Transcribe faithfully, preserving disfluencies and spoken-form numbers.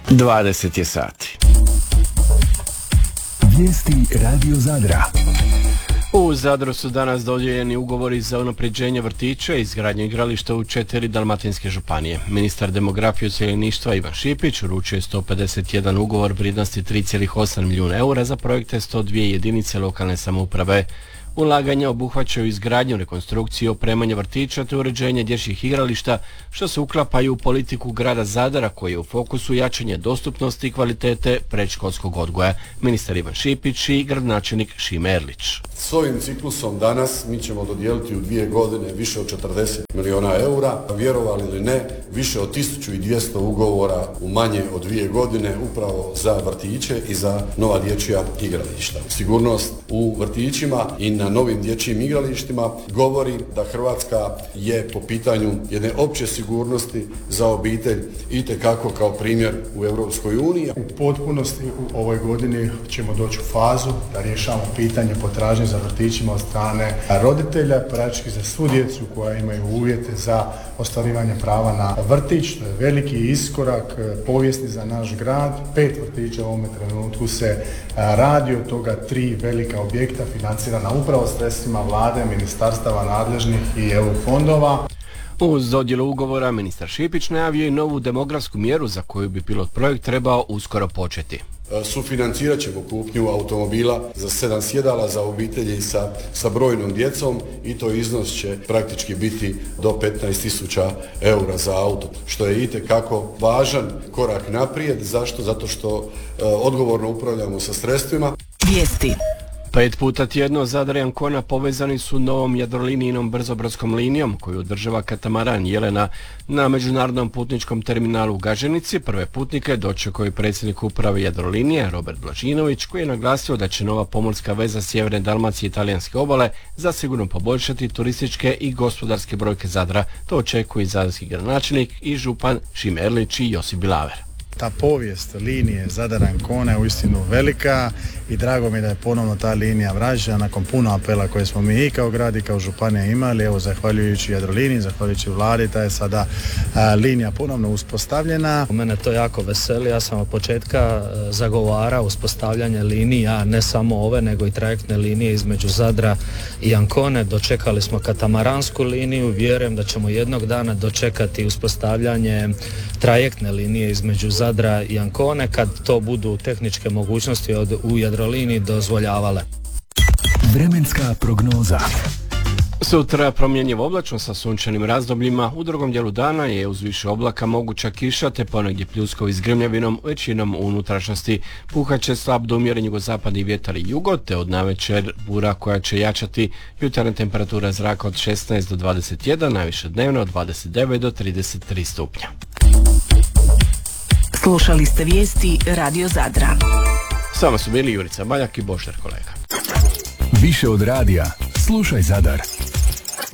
dvadeset je sati. Vijesti Radio Zadra. U Zadru su danas dodijeljeni ugovori za unapređenje vrtića i izgradnje igrališta u četiri dalmatinske županije. Ministar demografije i useljeništva Ivan Šipić uručio je sto pedeset jedan ugovor vrijednosti tri zarez osam milijuna eura za projekte sto dvije jedinice lokalne samouprave. Ulaganja obuhvaćaju izgradnju, rekonstrukciju, opremanje vrtića te uređenje dječjih igrališta, što se uklapaju u politiku grada Zadra koji je u fokusu jačanje dostupnosti i kvalitete predškolskog odgoja. Ministar Ivan Šipić i gradonačelnik Šime Erlić. S ovim ciklusom danas mi ćemo dodijeliti u dvije godine više od četrdeset milijuna eura, vjerovali ili ne, više od tisuću dvjesto ugovora u manje od dvije godine upravo za vrtiće i za nova dječja igrališta. Sigurnost u vrtićima i na novim dječjim igralištima govori da Hrvatska je po pitanju jedne opće sigurnosti za obitelj itekako kao primjer u Europskoj uniji. U potpunosti u ovoj godini ćemo doći u fazu da rješavamo pitanje potražnje za vrtićima od strane roditelja, praktički za svu djecu koja imaju uvjete za ostvarivanje prava na vrtić. To je veliki iskorak, povijesni za naš grad. Pet vrtića u ovom trenutku se radi, od toga tri velika objekta financirana upravo sredstvima vlade, ministarstava nadležnih i E U fondova. Uz dodjelu ugovora ministar Šipić najavio i novu demografsku mjeru za koju bi pilot projekt trebao uskoro početi. Sufinancirat ćemo kupnju automobila za sedam sjedala za obitelji sa, sa brojnom djecom i to iznos će praktički biti do petnaest tisuća eura za auto, što je itekako važan korak naprijed. Zašto? Zato što e, odgovorno upravljamo sa sredstvima. Vijesti. Pet puta tjedno Zadar i Ancona povezani su novom Jadrolinijinom brzobrodskom linijom koju održava katamaran Jelena na međunarodnom putničkom terminalu u Gaženici. Prve putnike dočekao je predsjednik uprave Jadrolinije Robert Blažinović, koji je naglasio da će nova pomorska veza sjeverne Dalmacije i italijanske obale zasigurno poboljšati turističke i gospodarske brojke Zadra. To očekuje i zadarski gradonačelnik i župan Šime Erlić i Josip Bilaver. Ta povijest linije Zadar-Ancona je uistinu velika i drago mi je da je ponovno ta linija vraćena nakon puno apela koje smo mi i kao grad i kao županija imali. Evo, zahvaljujući Jadroliniji, zahvaljujući vladi, ta je sada a, linija ponovno uspostavljena. Mene to jako veseli, ja sam od početka zagovarao uspostavljanje linija, ne samo ove, nego i trajektne linije između Zadra i Ancone. Dočekali smo katamaransku liniju, vjerujem da ćemo jednog dana dočekati uspostavljanje trajektne linije između Zadra i Ancone kad to budu tehničke mogućnosti od, u Jadroliniji dozvoljavale. Vremenska prognoza. Sutra promjenjivo oblačno sa sunčanim razdobljima, u drugom dijelu dana je uz više oblaka moguća kiša te ponegdje pljuskovi s grmljavinom, većinom u unutrašnjosti. Puhat će slab do umjeren jugozapadni vjetar i jugo, te od navečer bura koja će jačati. Jutarnja temperatura zraka od šesnaest do dvadeset jedan, najviše dnevno od dvadeset devet do trideset tri stupnja. Slušali ste vijesti Radio Zadra. S vama su bili Jurica Baljak i Boždar kolega. Više od radija, slušaj Zadar.